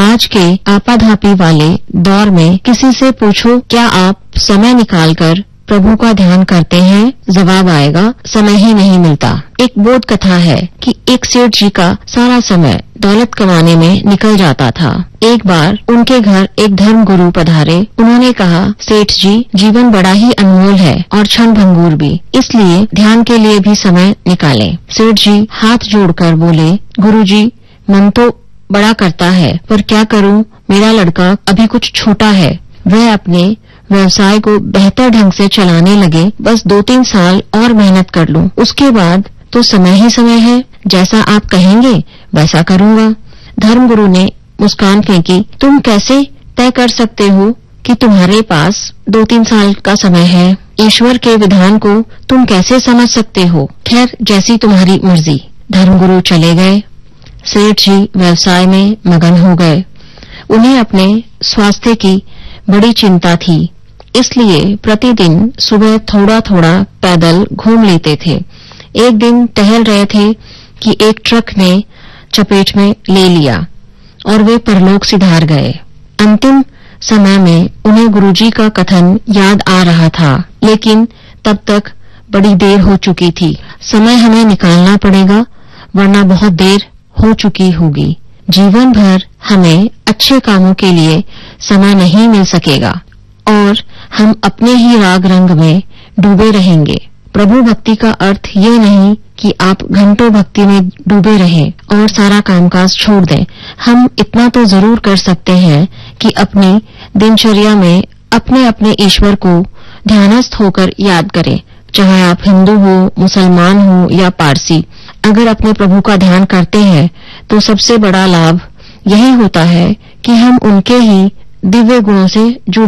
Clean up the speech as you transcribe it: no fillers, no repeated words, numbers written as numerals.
आज के आपाधापी वाले दौर में किसी से पूछो क्या आप समय निकालकर प्रभु का ध्यान करते हैं, जवाब आएगा समय ही नहीं मिलता। एक बोध कथा है कि एक सेठ जी का सारा समय दौलत कमाने में निकल जाता था। एक बार उनके घर एक धर्म गुरु पधारे। उन्होंने कहा, सेठ जी, जीवन बड़ा ही अनमोल है और क्षण भंगुर भी, इसलिए ध्यान के लिए भी समय निकालें। सेठ जी हाथ जोड़कर बोले, गुरुजी, मन तो बड़ा करता है, पर क्या करूं, मेरा लड़का अभी कुछ छोटा है। वह अपने व्यवसाय को बेहतर ढंग से चलाने लगे। बस 2-3 साल और मेहनत कर लूं, उसके बाद तो समय ही समय है। जैसा आप कहेंगे वैसा करूंगा। धर्मगुरु ने मुस्कान फेंकी, तुम कैसे तय कर सकते हो कि तुम्हारे पास 2-3 साल का समय है? ईश्वर के विधान को तुम कैसे समझ सकते हो? खैर, जैसी तुम्हारी मर्जी। धर्मगुरु चले गए। सेठ जी व्यवसाय में मगन हो गए। उन्हें अपने स्वास्थ्य की बड़ी चिंता थी, इसलिए प्रतिदिन सुबह थोड़ा थोड़ा पैदल घूम लेते थे। एक दिन टहल रहे थे कि एक ट्रक ने चपेट में ले लिया और वे परलोक सिधार गए। अंतिम समय में उन्हें गुरुजी का कथन याद आ रहा था, लेकिन तब तक बड़ी देर हो चुकी थी। समय हमें निकालना पड़ेगा, वरना बहुत देर हो चुकी होगी। जीवन भर हमें अच्छे कामों के लिए समय नहीं मिल सकेगा और हम अपने ही राग रंग में डूबे रहेंगे। प्रभु भक्ति का अर्थ ये नहीं कि आप घंटों भक्ति में डूबे रहें और सारा कामकाज छोड़ दें। हम इतना तो जरूर कर सकते हैं कि अपनी दिनचर्या में अपने अपने ईश्वर को ध्यानस्थ होकर याद करें, चाहे आप हिंदू हो, मुसलमान हो या पारसी। अगर अपने प्रभु का ध्यान करते हैं तो सबसे बड़ा लाभ यही होता है कि हम उनके ही दिव्य गुणों से जुड़